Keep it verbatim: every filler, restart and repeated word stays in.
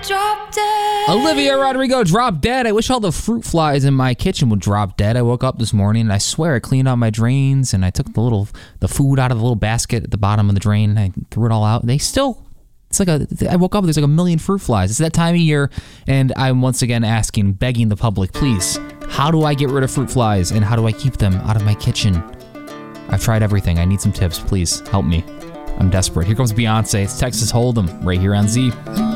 Drop dead. Olivia Rodrigo, Drop Dead. I wish all the fruit flies in my kitchen would drop dead. I woke up this morning and I swear I cleaned out my drains and I took the little the food out of the little basket at the bottom of the drain and I threw it all out. They still, it's like a, I woke up, there's like a million fruit flies. It's that time of year and I'm once again asking, begging the public, please, how do I get rid of fruit flies and how do I keep them out of my kitchen? I've tried everything. I need some tips. Please help me. I'm desperate. Here comes Beyonce. It's Texas Hold'em right here on Z.